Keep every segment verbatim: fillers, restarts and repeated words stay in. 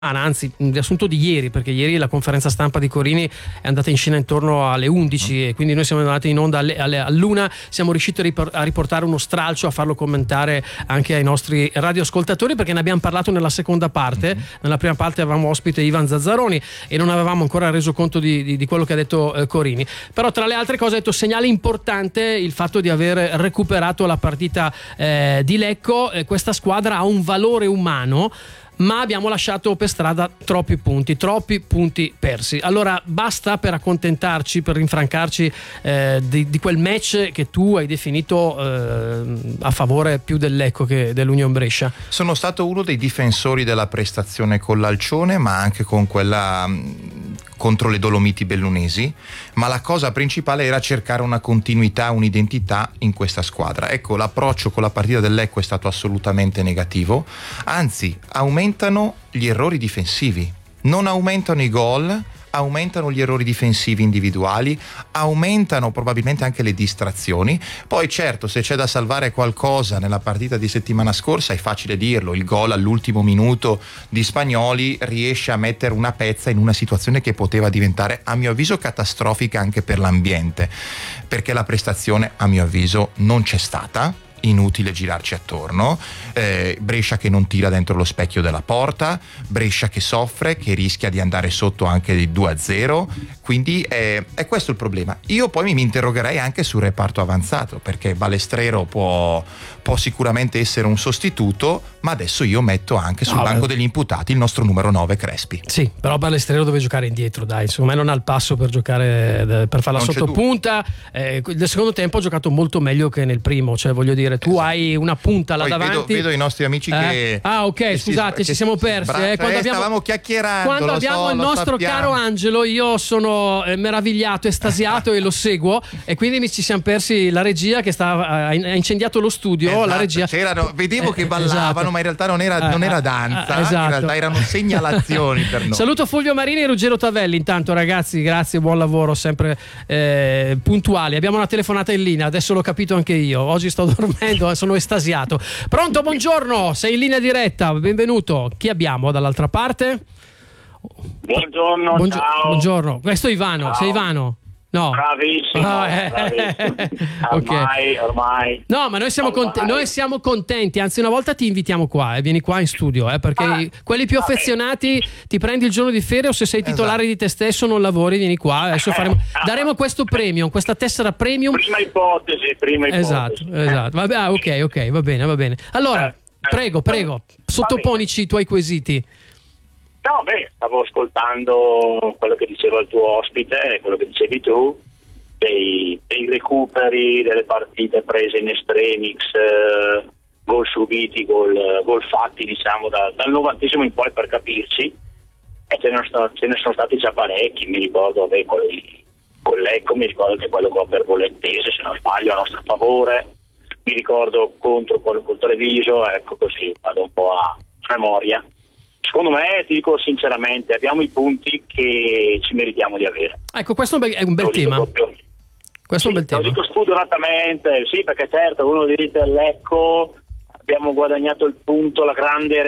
anzi, riassunto di ieri, perché ieri la conferenza stampa di Corini è andata in scena intorno alle undici mm. e quindi noi siamo andati in onda alle, alle, all'una, siamo riusciti a, ripor- a riportare uno stralcio, a farlo commentare anche ai nostri radioascoltatori, perché ne abbiamo parlato nella seconda parte. Mm. Nella prima parte avevamo ospite Ivan Zazzaroni e non avevamo ancora reso conto di, di, di quello che ha detto eh, Corini, però tra le altre cose ha detto segnale importante il fatto di aver recuperato la partita eh, di Lecco. Eh, questa squadra ha un valore umano, ma abbiamo lasciato per strada troppi punti, troppi punti persi. Allora basta per accontentarci, per rinfrancarci eh, di, di quel match che tu hai definito eh, a favore più del Lecco che dell'Union Brescia. Sono stato uno dei difensori della prestazione con l'Alcione, ma anche con quella contro le Dolomiti Bellunesi, ma la cosa principale era cercare una continuità, un'identità in questa squadra. Ecco, l'approccio con la partita del Lecco è stato assolutamente negativo, anzi aumentano gli errori difensivi, non aumentano i gol, aumentano gli errori difensivi individuali, aumentano probabilmente anche le distrazioni. Poi certo, se c'è da salvare qualcosa nella partita di settimana scorsa è facile dirlo, il gol all'ultimo minuto di Spagnoli riesce a mettere una pezza in una situazione che poteva diventare a mio avviso catastrofica anche per l'ambiente, perché la prestazione a mio avviso non c'è stata. Inutile girarci attorno. eh, Brescia che non tira dentro lo specchio della porta, Brescia che soffre, che rischia di andare sotto anche di due a zero, quindi è, è questo il problema. Io poi mi, mi interrogherei anche sul reparto avanzato, perché Balestrero può, può sicuramente essere un sostituto, ma adesso io metto anche sul no, banco beh. degli imputati il nostro numero nove Crespi. Sì, però Balestrero deve giocare indietro, dai, secondo me non ha il passo per giocare, per fare la non sottopunta. eh, nel secondo tempo ha giocato molto meglio che nel primo, cioè voglio dire, tu esatto. hai una punta là Poi davanti. Vedo, vedo i nostri amici eh? che ah ok che scusate si, ci siamo persi bra- eh, quando eh, abbiamo, stavamo chiacchierando, quando abbiamo so, il nostro sappiamo. caro Angelo, io sono eh, meravigliato, estasiato e lo seguo, e quindi mi ci siamo persi la regia che sta, ha incendiato lo studio. Esatto, la regia c'erano, vedevo eh, che ballavano esatto. ma in realtà non era, non era danza, eh, esatto. in realtà erano segnalazioni per noi. Saluto Fulvio Marini e Ruggero Tavelli. Intanto ragazzi, grazie, buon lavoro, sempre eh, puntuali. Abbiamo una telefonata in linea, adesso l'ho capito anche io, oggi sto dormendo, sono estasiato. Pronto, buongiorno, sei in linea diretta, benvenuto. Chi abbiamo dall'altra parte? Buongiorno, Buongio- ciao. Buongiorno, questo è Ivano, ciao. Sei Ivano? No. Bravissimo, oh, eh. bravissimo. Okay. Ormai, ormai. No, ma noi siamo, ormai. Cont- noi siamo contenti, anzi una volta ti invitiamo qua e eh, vieni qua in studio, eh, perché ah, quelli più affezionati ti prendi il giorno di ferie, o se sei titolare esatto. di te stesso non lavori, vieni qua, adesso faremo, daremo questo premium, questa tessera premium. Prima ipotesi, prima ipotesi. Esatto, esatto. Vabbè, ah, ok, ok, va bene, va bene. Allora, eh, prego, prego, sottoponici i tuoi quesiti. No, beh, stavo ascoltando quello che diceva il tuo ospite, quello che dicevi tu, dei, dei recuperi, delle partite prese in estremis, eh, gol subiti, gol, gol fatti, diciamo, da, dal novantesimo in poi, per capirci, e ce ne, sono, ce ne sono stati già parecchi. Mi ricordo, beh, con, con Lecco, mi ricordo che quello con Pergolettese, se non sbaglio, a nostro favore, mi ricordo contro quello col Treviso, ecco, così, vado un po' a memoria. Secondo me, ti dico sinceramente, abbiamo i punti che ci meritiamo di avere. Ecco, questo è un bel lo tema. Proprio, questo sì, è un bel tema. Lo dico spudoratamente, sì, perché certo, uno dice il Lecco, abbiamo guadagnato il punto, la grande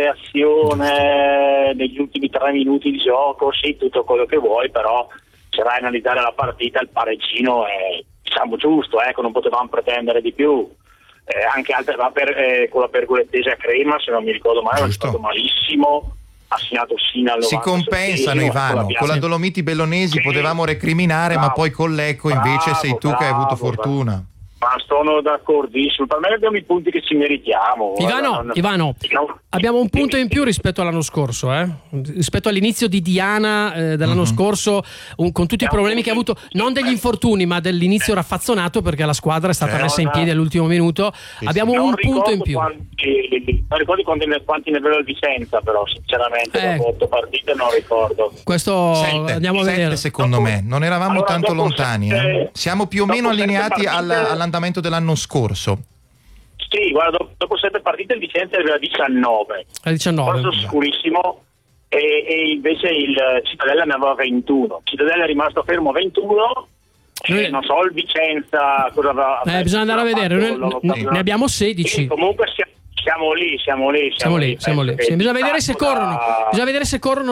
reazione negli ultimi tre minuti di gioco, sì, tutto quello che vuoi, però se vai a analizzare la partita, il pareggino è, diciamo, giusto, ecco, non potevamo pretendere di più. Eh, anche altre, per, eh, con la Pergolettese a Crema, se non mi ricordo male, è stato malissimo. Ha segnato sino al si compensano, Ivano, con la Dolomiti Bellunesi sì. potevamo recriminare, bravo. Ma poi con Lecco invece bravo, sei tu bravo, che hai avuto fortuna. Bravo. Ma sono d'accordissimo, per me abbiamo i punti che ci meritiamo. Ivano, non... Ivano no. abbiamo un punto in più rispetto all'anno scorso, eh? rispetto all'inizio di Diana eh, dell'anno uh-huh. scorso, un, con tutti i problemi che ha avuto, non degli infortuni ma dell'inizio raffazzonato, perché la squadra è stata eh, messa in piedi all'ultimo minuto. Sì, abbiamo sì. un punto in più. Quanti, non ricordo quanti, quanti ne aveva il Vicenza, però sinceramente eh. dopo otto partite non ricordo. Questo sette, andiamo a vedere. Secondo dopo, me non eravamo allora, tanto lontani, sette, eh. siamo più o meno allineati partite, all'andamento dell'anno scorso. Sì, guarda, dopo, dopo sette partite il Vicenza aveva diciannove. A diciannove. Questo scurissimo. E, e invece il Cittadella ne aveva ventuno. Cittadella è rimasto fermo a ventuno. E non so il Vicenza cosa aveva. Eh, bisogna andare a vedere. Noi, ne, ne abbiamo sedici. E comunque siamo, Siamo lì, siamo lì, siamo lì, siamo lì. Sì, bisogna vedere se corrono, bisogna vedere se corrono